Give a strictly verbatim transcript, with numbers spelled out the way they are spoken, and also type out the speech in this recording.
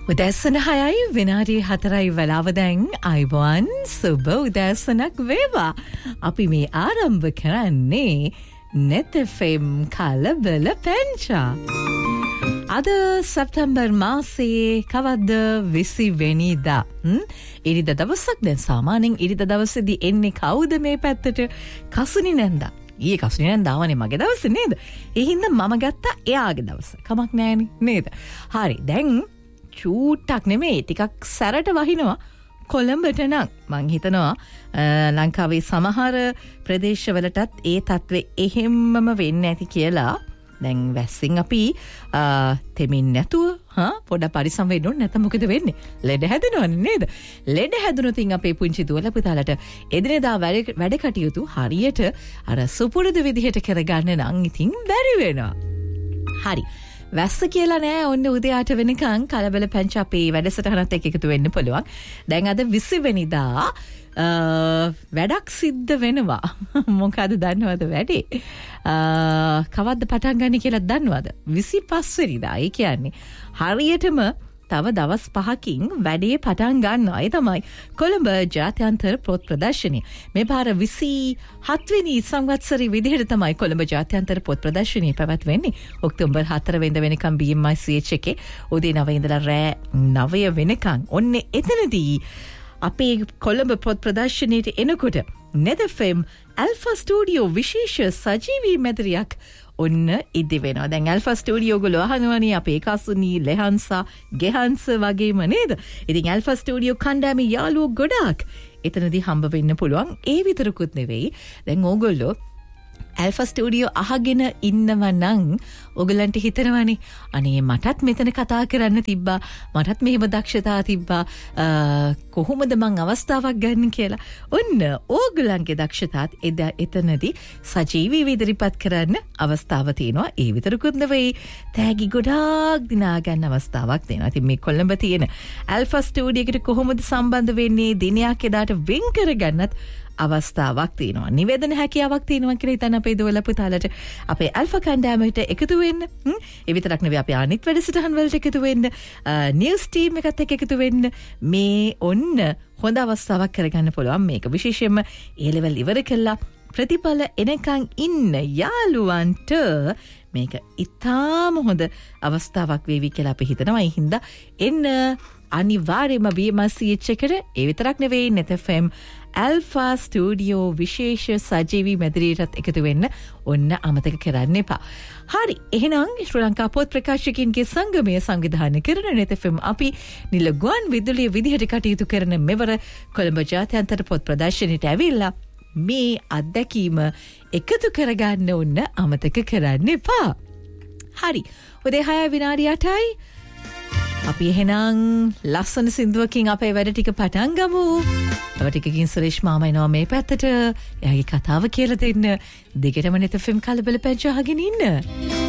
උදැසන හයයි විනාඩි හතරයි වෙලාව දැන් අයිබෝන් සුබ උදැසනක් වේවා. අපි මේ ආරම්භ කරන්නේ net F M කලබල පැංචා. අද සැප්තැම්බර් මාසයේ කවද්ද විසි වෙනිදා. ඉරිදා දවසක්. දැන් සාමාන්‍යයෙන් ඉරිදා දවසේදී එන්නේ කවුද මේ පැත්තට? කසුනි නැන්දා. ඊයේ කසුනි නැන්දාවනේ මගේ දවසේ නේද? ඒ හින්දා මම ගත්තා එයාගේ දවස. කමක් නැහැනේ නේද? හරි. දැන් චූට්ටක් නෙමෙයි ටිකක් සැරට වහිනවා කොළඹට නම් මං හිතනවා ලංකාවේ සමහර ප්‍රදේශවලටත් ඒ තත්ත්වෙ එහෙම්මම වෙන්න ඇති කියලා. දැන් වැස්සෙන් අපි තෙමින් නැතුව හා පොඩ්ඩක් පරිස්සම් වෙන්න ඕනේ. නැත්නම් මොකද වෙන්නේ? ලෙඩ හැදෙනවනේ නේද? ලෙඩ හැදුනොත් අපේ පුංචි දුවලා පුතාලට එදිනෙදා වැඩ කටයුතු හරියට අර සුපුරුදු විදිහට කරගන්න නම් ඉතින් බැරි වෙනවා. හරි. වැස්ස කියලා නෑ. ඔන්න උදේ අට වෙනකන් කලබල පැංච අපේ වැඩසටහනත් එක්ක එකතු වෙන්න පුළුවන්. දැන් අද විසි වෙනිදා වැඩක් සිද්ධ වෙනවා. මොකද දන්නවද වැඩේ? කවද්ද පටන් ගන්න කියලා දන්නවද? විසි පහ වෙනිදා. ඒ කියන්නේ හරියටම තව දවස් පහකින් වැඩේ පටන් ගන්නවා. ඒ තමයි කොළඹ ජාත්‍යන්තර පොත් ප්‍රදර්ශනය. මේ පාර විසි හත් වෙනි සංවත්සරේ විදිහට තමයි කොළඹ ජාත්‍යන්තර පොත් ප්‍රදර්ශනය පැවැත්වෙන්නේ. ඔක්තෝබර් හතර වෙනිදා වෙනකම් B M I C H එකේ උදේ නවය ඉඳලා රෑ නවය වෙනකම්. ඔන්න එතනදී අපේ කොළඹ පොත් ප්‍රදර්ශනයට එනකොට net F M Alpha Studio විශේෂ සජීවී මැදිරියක් ඔන්න ඉදි වෙනවා. දැන් ඇල්ෆා ස්ටුඩියෝ ගොල්ලෝ අහනවනේ අපේ කසුනි ලෙහන්සා ගෙහන්ස වගේම නේද? ඉතින් ඇල්ෆා ස්ටුඩියෝ කණ්ඩායමේ යාළුවෝ ගොඩාක් එතනදී හම්බ වෙන්න පුළුවන්. ඒ විතරකුත් නෙවෙයි. දැන් ඕගොල්ලෝ ඇල්ෆා ස්ටුඩියෝ අහගෙන ඉන්නව නම් ඔයගලන්ට හිතනවනේ අනේ මටත් මෙතන කතා කරන්න තිබ්බා, මටත් මෙහෙම දක්ෂතා තිබ්බා, කොහොමද මං අවස්ථාවක් ගන්න කියලා. ඔන්න ඕගලන්ගේ දක්ෂතාත් එතනදී සජීවීව ඉදිරිපත් කරන්න අවස්ථාව තියෙනවා. ඒ විතරකුත් නෙවෙයි තෑගි ගොඩාක් දිනා ගන්න අවස්ථාවක් තියෙනවා. ඉතින් මේ කොළඹ තියෙන ඇල්ෆා ස්ටුඩියෝ එකට කොහොමද සම්බන්ධ වෙන්නේ? දිනයක් එදාට වෙන් කරගන්නත් අවස්ථාවක් තියෙනවා. නිවේදන හැකියාවක් තියෙනවා කියලා හිතන අපේ දුවලා පුතාලට අපේ ඇල්ෆා කණ්ඩායමට එකතු වෙන්න. ඒ විතරක් නෙවෙයි අපේ අනිත් වැඩසටහන් වලට එකතු වෙන්න, නිවුස් ටීම් එකත් එක්ක එකතු වෙන්න. මේ ඔන්න හොඳ අවස්ථාවක් කරගන්න පුළුවන් මේක. විශේෂයෙන්ම ඒ ලෙවල් ඉවර කළා ප්‍රතිඵල එනකන් ඉන්න යාළුවන්ට මේක ඉතාම හොඳ අවස්ථාවක් වේවි කියලා අපි හිතනවා. ඒ හින්දා එන්න අනිවාර්යයෙන්ම B M I C H එකට. ඒ විතරක් නෙවෙයි net F M alpha studio විශේෂ සජීවී මැදිරියටත් එකතු වෙන්න ඔන්න අමතක කරන්න එපා. හරි. එහෙනම් ශ්‍රී ලංකා පොත් ප්‍රකාශකයින්ගේ සංගමය සංවිධානය කරන net F M අපි නිල ගුවන් විදුලිය විදිහට කටයුතු කරන මෙවර කොළඹ ජාත්‍යන්තර පොත් ප්‍රදර්ශනයට ඇවිල්ලා මේ අත්දැකීම එකතු කරගන්න ඔන්න අමතක කරන්න එපා. හරි. උදේ හය විනාඩි අටයි. අපි එහෙනම් ලස්සන සින්දුවකින් අපේ වැඩ ටික පටන් ගමු. තව ටිකකින් සුරේෂ් මාමා එනවා මේ පැත්තට. එයාගේ කතාව කියලා දෙන්න. දෙකටම net F M කලබල පැංච අහගෙන ඉන්න.